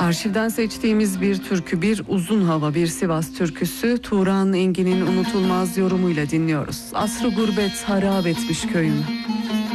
Arşivden seçtiğimiz bir türkü, bir uzun hava, bir Sivas türküsü Turan Engin'in unutulmaz yorumuyla dinliyoruz. Asrı gurbet harap etmiş köyümü.